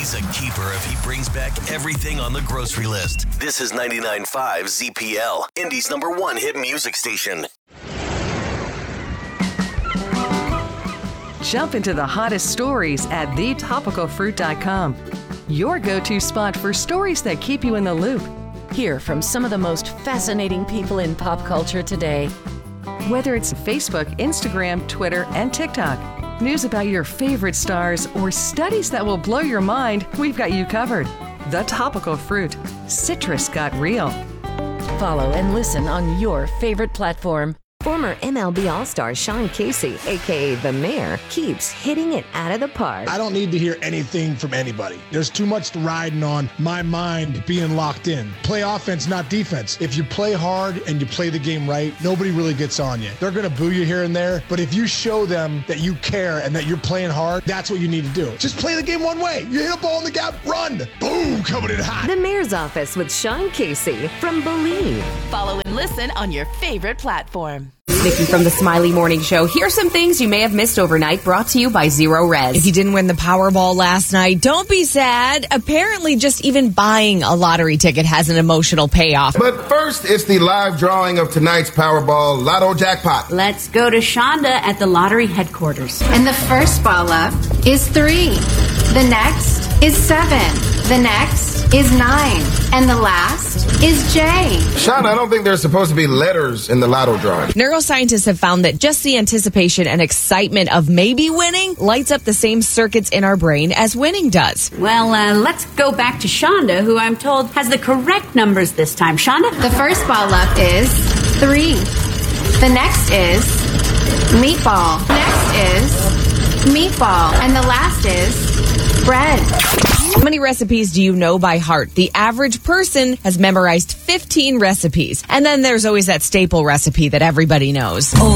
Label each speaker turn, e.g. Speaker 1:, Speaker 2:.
Speaker 1: He's a keeper if he brings back everything on the grocery list. This is 99.5 ZPL, Indy's #1 hit music station.
Speaker 2: Jump into the hottest stories at thetopicalfruit.com. Your go-to spot for stories that keep you in the loop.
Speaker 3: Hear from some of the most fascinating people in pop culture today.
Speaker 2: Whether it's Facebook, Instagram, Twitter, and TikTok, news about your favorite stars, or studies that will blow your mind, we've got you covered. The Topical Fruit. Citrus got real.
Speaker 3: Follow and listen on your favorite platform.
Speaker 4: Former MLB All-Star Sean Casey, a.k.a. The Mayor, keeps hitting it out of the park.
Speaker 5: I don't need to hear anything from anybody. There's too much riding on my mind being locked in. Play offense, not defense. If you play hard and you play the game right, nobody really gets on you. They're going to boo you here and there, but if you show them that you care and that you're playing hard, that's what you need to do. Just play the game one way. You hit a ball in the gap, run. Boom, coming in hot.
Speaker 4: The Mayor's Office with Sean Casey from Believe.
Speaker 6: Follow and listen on your favorite platform.
Speaker 7: Nikki from the Smiley Morning Show. Here's some things you may have missed overnight, brought to you by Zero Res.
Speaker 8: If you didn't win the Powerball last night, don't be sad. Apparently, just even buying a lottery ticket has an emotional payoff.
Speaker 9: But first, it's the live drawing of tonight's Powerball Lotto Jackpot.
Speaker 10: Let's go to Shonda at the lottery headquarters.
Speaker 11: And the first ball up is 3. The next is 7. The next is 9. And the last is J.
Speaker 9: Shonda, I don't think there's supposed to be letters in the lotto drawing.
Speaker 8: Neuroscientists have found that just the anticipation and excitement of maybe winning lights up the same circuits in our brain as winning does.
Speaker 10: Well, let's go back to Shonda, who I'm told has the correct numbers this time. Shonda?
Speaker 11: The first ball up is 3. The next is meatball. Next is meatball. And the last is bread.
Speaker 8: How many recipes do you know by heart? The average person has memorized 15 recipes. And then there's always that staple recipe that everybody knows.